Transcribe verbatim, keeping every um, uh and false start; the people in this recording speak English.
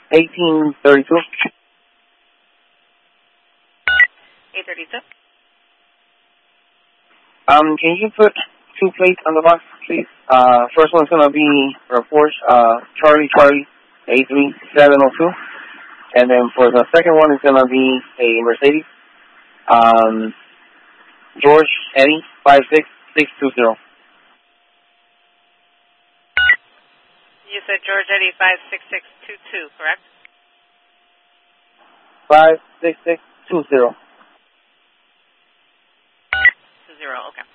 eighteen thirty-two. eight thirty-two. Um, can you put two plates on the box, please? Uh, first one's gonna be for Porsche, uh, Charlie Charlie eight three seven zero two, and then for the second one it's gonna be a Mercedes, um, George Eddie five six six two zero. You said George Eddie five six six two two, correct? Five six six two zero. Two zero. Okay.